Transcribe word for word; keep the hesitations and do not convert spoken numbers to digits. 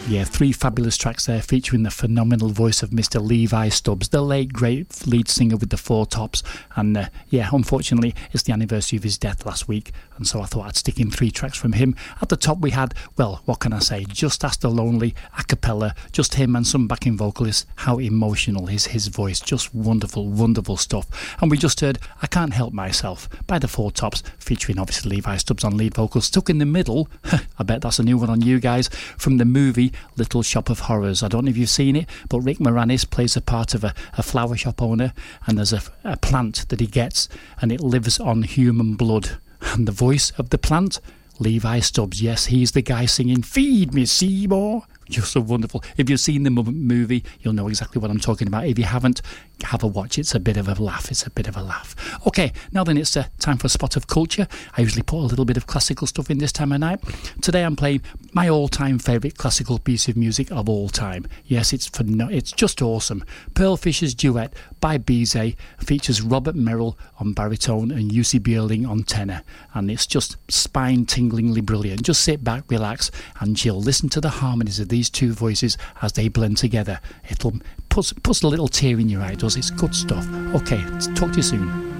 Yeah, three fabulous tracks there featuring the phenomenal voice of Mister Levi Stubbs, the late great lead singer with the Four Tops. And uh, yeah, unfortunately, it's the anniversary of his death last week, and so I thought I'd stick in three tracks from him. At the top we had, well, what can I say, Just Ask the Lonely, a cappella, just him and some backing vocalists. How emotional is his voice, just wonderful, wonderful stuff. And we just heard I Can't Help Myself by the Four Tops, featuring obviously Levi Stubbs on lead vocals. Stuck in the Middle, I bet that's a new one on you guys, from the movie Little Shop of Horrors. I don't know if you've seen it, but Rick Moranis plays a part of a, a flower shop owner, and there's a, a plant that he gets, and it lives on human blood. And the voice of the plant, Levi Stubbs, yes, he's the guy singing Feed Me Seymour. Just so wonderful. If you've seen the movie, you'll know exactly what I'm talking about. If you haven't, have a watch. It's a bit of a laugh. It's a bit of a laugh. Okay, now then it's uh, time for a spot of culture. I usually put a little bit of classical stuff in this time of night. Today I'm playing my all-time favourite classical piece of music of all time. Yes, it's for no, it's just awesome. Pearl Fisher's Duet by Bizet features Robert Merrill on baritone and U C Bierling on tenor. And it's just spine-tinglingly brilliant. Just sit back, relax and chill. Listen to the harmonies of these two voices as they blend together. It'll put, puts a little tear in your eye, does it? It's good stuff. Okay, talk to you soon.